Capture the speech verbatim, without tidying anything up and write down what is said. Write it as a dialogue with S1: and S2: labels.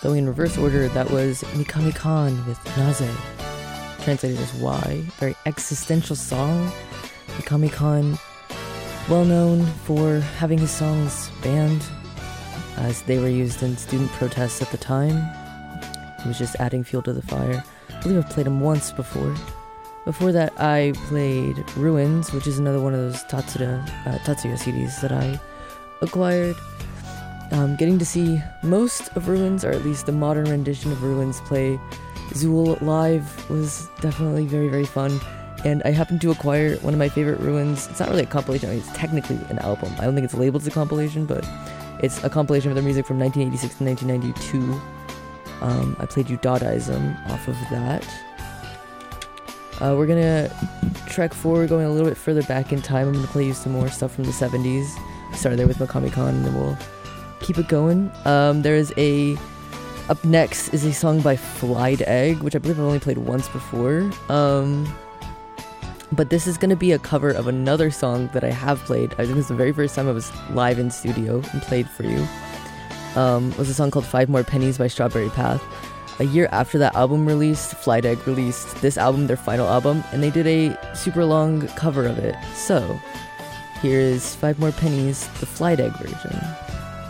S1: Going in reverse order, that was Mikami-kan with Naze, translated as Why. Very existential song. Mikami-kan, well known for having his songs banned, as they were used in student protests at the time. He was just adding fuel to the fire. I believe I've played him once before. Before that, I played Ruins, which is another one of those Tatsuya, uh, Tatsuya C Ds that I acquired. Um, getting to see most of Ruins, or at least the modern rendition of Ruins, play Zool live was definitely very, very fun. And I happened to acquire one of my favorite Ruins. It's not really a compilation, I mean, it's technically an album. I don't think it's labeled as a compilation, but it's a compilation of their music from nineteen eighty-six to nineteen ninety-two. Um, I played you Dadaism off of that. Uh, we're gonna trek forward, going a little bit further back in time. I'm gonna play you some more stuff from the seventies. I started there with Mikami-kan, and then we'll keep it going. Um, there's a... Up next is a song by Flied Egg, which I believe I've only played once before. Um, but this is gonna be a cover of another song that I have played. I think it's the very first time I was live in studio and played for you. Um, it was a song called Five More Pennies by Strawberry Path. A year after that album released, Flied Egg released this album, their final album, and they did a super long cover of it. So, here is Five More Pennies, the Flied Egg version.